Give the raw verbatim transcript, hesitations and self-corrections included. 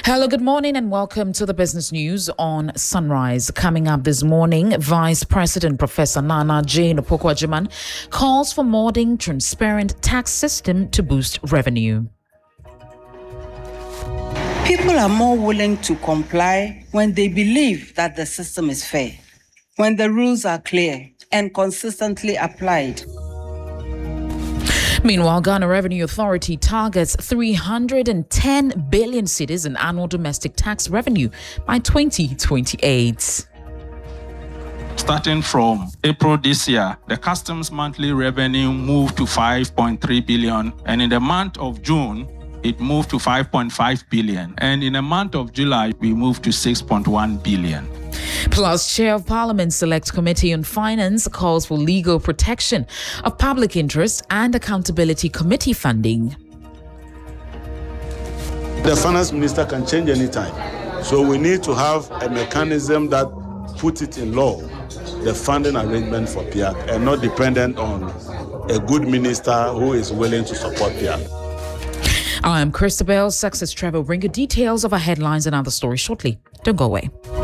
Hello, good morning and welcome to the business news on Sunrise. Coming up this morning, Vice President Professor Nana Jane Opoku-Agyeman calls for modern, transparent tax system to boost revenue. People are more willing to comply when they believe that the system is fair, when the rules are clear and consistently applied. Meanwhile, Ghana Revenue Authority targets three hundred ten billion cedis in annual domestic tax revenue by twenty twenty-eight. Starting from April this year, the customs monthly revenue moved to five point three billion, and in the month of June, it moved to five point five billion, and in the month of July, we moved to six point one billion. Plus, Chair of Parliament Select Committee on Finance calls for legal protection of public interest and accountability committee funding. The finance minister can change anytime, so we need to have a mechanism that puts it in law, the funding arrangement for P I A C, and not dependent on a good minister who is willing to support P I A C. I am Christabel. Success Trevor will bring you details of our headlines and other stories shortly. Don't go away.